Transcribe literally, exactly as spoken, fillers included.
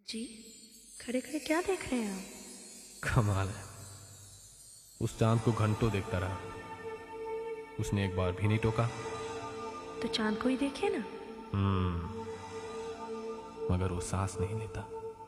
जी, खड़े खड़े क्या देख रहे हैं आप? कमाल है। उस चांद को घंटों देखता रहा, उसने एक बार भी नहीं टोका। तो चांद को ही देखिए ना। हम्म मगर वो सांस नहीं लेता।